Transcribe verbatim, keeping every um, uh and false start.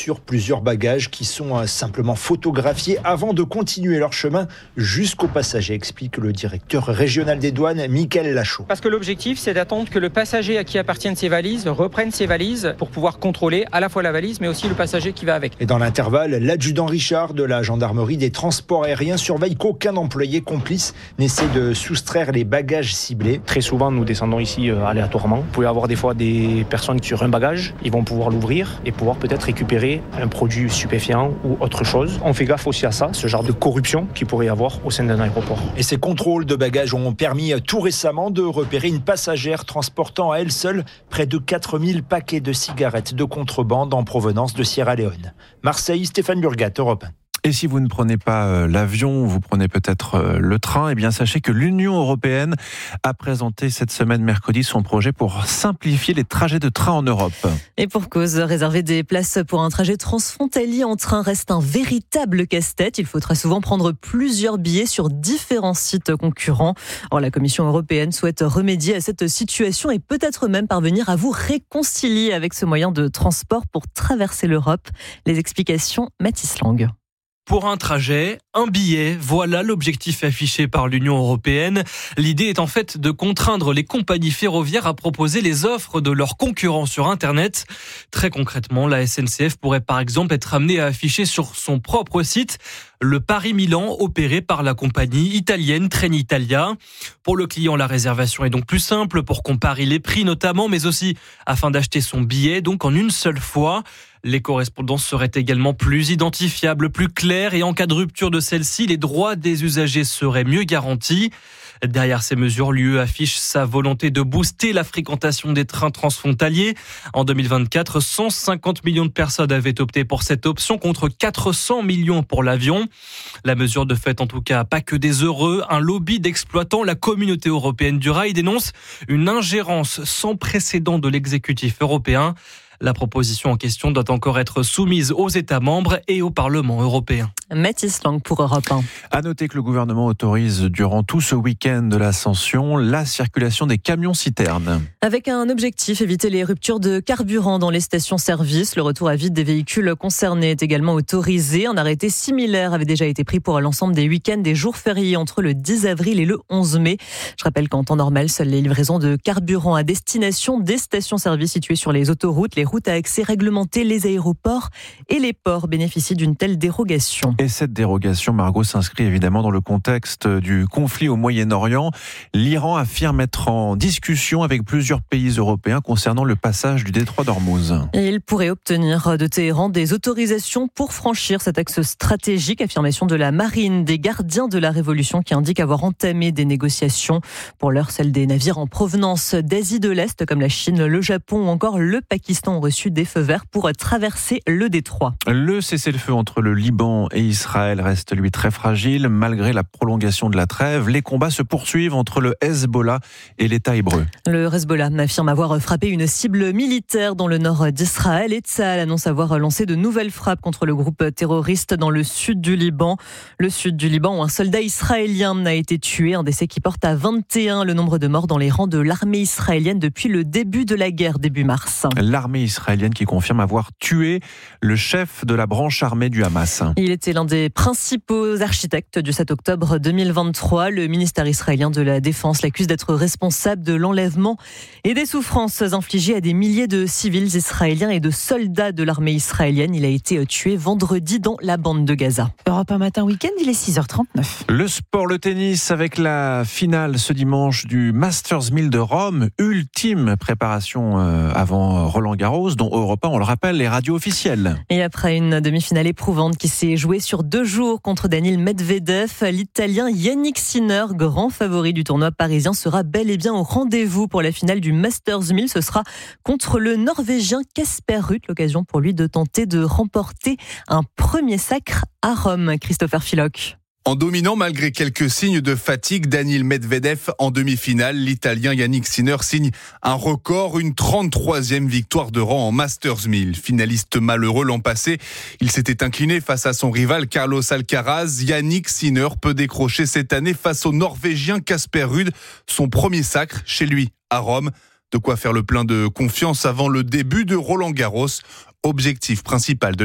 sûr plusieurs bagages qui sont simplement photographiés avant de continuer leur chemin jusqu'au passager, explique le directeur régional des douanes, Mickaël Lachaud. Parce que l'objectif, c'est d'attendre que le passager à qui appartiennent ces valises reprenne ses valises pour pouvoir contrôler à la fois la valise mais aussi le passager qui va avec. Et dans l'intervalle, l'adjudant Richard de la gendarmerie des transports aériens surveille qu'aucun employé complice n'essaie de soustraire les bagages ciblés. Très souvent, nous descendons ici euh, aléatoirement. Vous pouvez avoir des fois des personnes qui sur un bagage, ils vont pouvoir l'ouvrir et pouvoir peut-être récupérer un produit stupéfiant ou autre chose. On fait gaffe aussi à ça, ce genre de corruption qu'il pourrait y avoir au sein d'un aéroport. Et ces contrôles de bagages ont permis tout récemment de repérer une passagère transportant à elle seule près de quatre mille paquets de cigarettes de contrebande en provenance de Sierra Leone. Marseille, Stéphane Burgat, Europe un. Et si vous ne prenez pas euh, l'avion, vous prenez peut-être euh, le train, eh bien sachez que l'Union européenne a présenté cette semaine mercredi son projet pour simplifier les trajets de train en Europe. Et pour cause, réserver des places pour un trajet transfrontalier en train reste un véritable casse-tête. Il faut très souvent prendre plusieurs billets sur différents sites concurrents. Or, la Commission européenne souhaite remédier à cette situation et peut-être même parvenir à vous réconcilier avec ce moyen de transport pour traverser l'Europe. Les explications, Mathis Lang. Pour un trajet, un billet, voilà l'objectif affiché par l'Union européenne. L'idée est en fait de contraindre les compagnies ferroviaires à proposer les offres de leurs concurrents sur Internet. Très concrètement, la S N C F pourrait par exemple être amenée à afficher sur son propre site le Paris-Milan opéré par la compagnie italienne Trenitalia. Pour le client, la réservation est donc plus simple pour comparer les prix notamment, mais aussi afin d'acheter son billet, donc en une seule fois. Les correspondances seraient également plus identifiables, plus claires et en cas de rupture de celle-ci, les droits des usagers seraient mieux garantis. Derrière ces mesures, l'U E affiche sa volonté de booster la fréquentation des trains transfrontaliers. En deux mille vingt-quatre, cent cinquante millions de personnes avaient opté pour cette option contre quatre cents millions pour l'avion. La mesure de fait, en tout cas, pas que des heureux. Un lobby d'exploitants, la Communauté européenne du rail, dénonce une ingérence sans précédent de l'exécutif européen. La proposition en question doit encore être soumise aux États membres et au Parlement européen. Mathis Lang pour Europe un. À noter que le gouvernement autorise durant tout ce week-end de l'Ascension la circulation des camions-citernes. Avec un objectif, éviter les ruptures de carburant dans les stations-service. Le retour à vide des véhicules concernés est également autorisé. Un arrêté similaire avait déjà été pris pour l'ensemble des week-ends et jours fériés entre le dix avril et le onze mai. Je rappelle qu'en temps normal, seules les livraisons de carburant à destination des stations-service situées sur les autoroutes, les routes à accès réglementé, les aéroports et les ports bénéficient d'une telle dérogation. Et cette dérogation, Margot, s'inscrit évidemment dans le contexte du conflit au Moyen-Orient. L'Iran affirme être en discussion avec plusieurs pays européens concernant le passage du détroit d'Ormuz. Et il pourrait obtenir de Téhéran des autorisations pour franchir cet axe stratégique, affirmation de la marine des gardiens de la révolution qui indique avoir entamé des négociations. Pour l'heure, celles des navires en provenance d'Asie de l'Est comme la Chine, le Japon ou encore le Pakistan ont reçu des feux verts pour traverser le détroit. Le cessez-le-feu entre le Liban et Israël reste lui très fragile. Malgré la prolongation de la trêve, les combats se poursuivent entre le Hezbollah et l'État hébreu. Le Hezbollah affirme avoir frappé une cible militaire dans le nord d'Israël et Tsahal annonce avoir lancé de nouvelles frappes contre le groupe terroriste dans le sud du Liban. Le sud du Liban où un soldat israélien a été tué, un décès qui porte à vingt et un le nombre de morts dans les rangs de l'armée israélienne depuis le début de la guerre, début mars. L'armée israélienne qui confirme avoir tué le chef de la branche armée du Hamas. Il était l'un des principaux architectes du sept octobre deux mille vingt-trois. Le ministère israélien de la Défense l'accuse d'être responsable de l'enlèvement et des souffrances infligées à des milliers de civils israéliens et de soldats de l'armée israélienne. Il a été tué vendredi dans la bande de Gaza. Europe un matin week-end, il est six heures trente-neuf. Le sport, le tennis avec la finale ce dimanche du Masters mille de Rome. Ultime préparation avant Roland-Garros, dont Europe un, on le rappelle, les radios officielles. Et après une demi-finale éprouvante qui s'est jouée sur deux jours contre Daniil Medvedev, l'Italien Yannick Sinner, grand favori du tournoi parisien, sera bel et bien au rendez-vous pour la finale du Masters mille. Ce sera contre le Norvégien Casper Ruud, l'occasion pour lui de tenter de remporter un premier sacre à Rome. Christopher Philoc. En dominant malgré quelques signes de fatigue, Daniil Medvedev en demi-finale, l'Italien Yannick Sinner signe un record, une trente-troisième victoire de rang en Masters mille. Finaliste malheureux l'an passé, il s'était incliné face à son rival Carlos Alcaraz. Yannick Sinner peut décrocher cette année face au Norvégien Casper Ruud son premier sacre chez lui à Rome. De quoi faire le plein de confiance avant le début de Roland-Garros, objectif principal de